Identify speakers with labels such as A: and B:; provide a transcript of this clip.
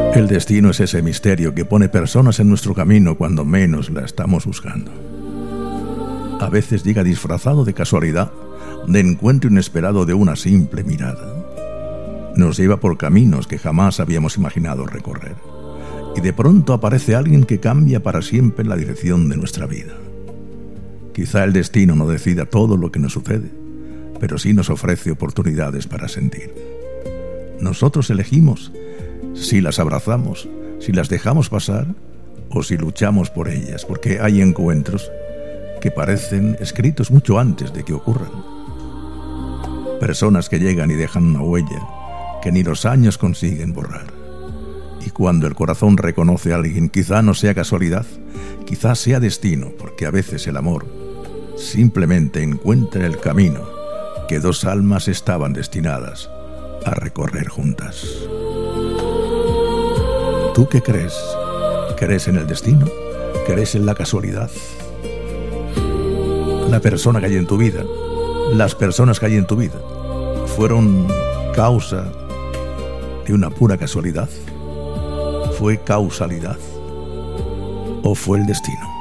A: El destino es ese misterio que pone personas en nuestro camino cuando menos la estamos buscando. A veces llega disfrazado de casualidad, de encuentro inesperado de una simple mirada. Nos lleva por caminos que jamás habíamos imaginado recorrer. Y de pronto aparece alguien que cambia para siempre la dirección de nuestra vida. Quizá el destino no decida todo lo que nos sucede, pero sí nos ofrece oportunidades para sentir. Nosotros elegimos si las abrazamos, si las dejamos pasar o si luchamos por ellas, porque hay encuentros que parecen escritos mucho antes de que ocurran. Personas que llegan y dejan una huella que ni los años consiguen borrar. Y cuando el corazón reconoce a alguien, quizá no sea casualidad, quizá sea destino, porque a veces el amor simplemente encuentra el camino que dos almas estaban destinadas a recorrer juntas. ¿Tú qué crees? ¿Crees en el destino? ¿Crees en la casualidad? La persona que hay en tu vida, las personas que hay en tu vida, ¿fueron causa de una pura casualidad? ¿Fue causalidad? ¿O fue el destino?